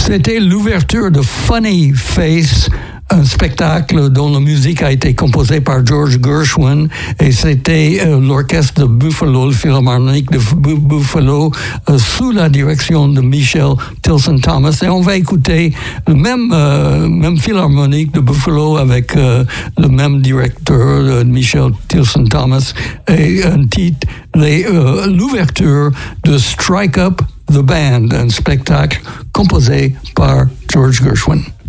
C'était l'ouverture de Funny Face, un spectacle dont la musique a été composée par George Gershwin, et c'était l'orchestre de Buffalo, le philharmonique de Buffalo, sous la direction de Michel Tilson Thomas. Et on va écouter le même philharmonique de Buffalo avec le même directeur, Michel Tilson Thomas, et un titre, l'ouverture de Strike Up the Band, un spectacle composé par George Gershwin.